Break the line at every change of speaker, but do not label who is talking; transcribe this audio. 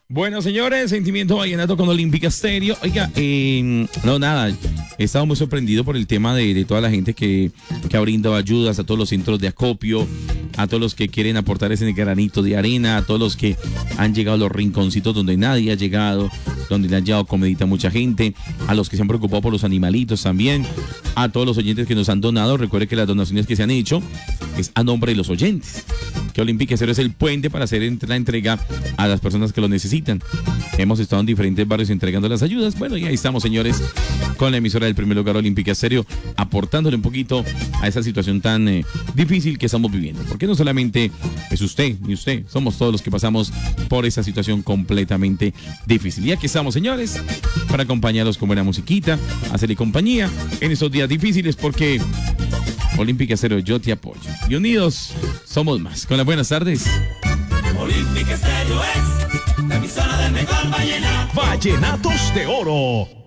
Bueno, señores, Sentimiento Vallenato con Olímpica Stereo. Oiga, no, nada, he estado muy sorprendido por el tema de toda la gente que ha brindado ayudas a todos los centros de acopio, a todos los que quieren aportar ese granito de arena, a todos los que han llegado a los rinconcitos donde nadie ha llegado, donde le han llevado comidita a mucha gente, a los que se han preocupado por los animalitos también, a todos los oyentes que nos han donado. Recuerde que las donaciones que se han hecho es a nombre de los oyentes. Que Olímpica Stereo es el puente para hacer la entrega a las personas que lo necesitan. Hemos estado en diferentes barrios entregando las ayudas. Bueno, y ahí estamos, señores, con la emisora del primer lugar Olímpica Stereo, aportándole un poquito a esa situación tan difícil que estamos viviendo. Porque no solamente es usted ni usted, somos todos los que pasamos por esa situación completamente difícil. Y aquí estamos, señores, para acompañarlos con buena musiquita, hacerle compañía en estos días difíciles, porque Olímpica Stereo, yo te apoyo. Y unidos somos más. Con las buenas tardes.
Olímpica Stereo es la emisora del mejor vallenato.
Vallenatos de Oro.